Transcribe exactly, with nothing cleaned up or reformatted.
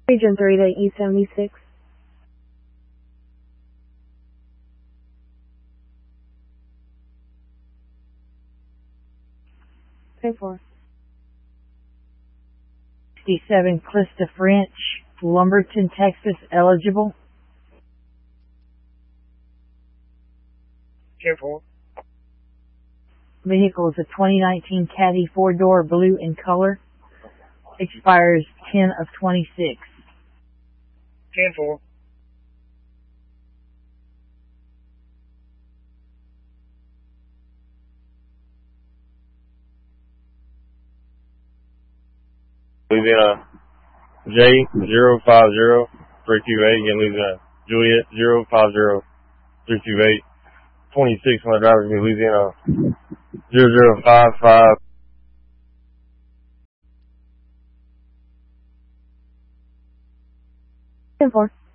Region three to E seventy-six. Pay for. sixty-seven Clista French, Lumberton, Texas, eligible. ten four. Vehicle is a twenty nineteen Caddy four-door blue in color. Expires ten of twenty-six. ten four. Louisiana J zero five zero three two eight, again Louisiana Juliet zero five zero three two eight, twenty-six on the driver's be Louisiana zero zero five five. ten four.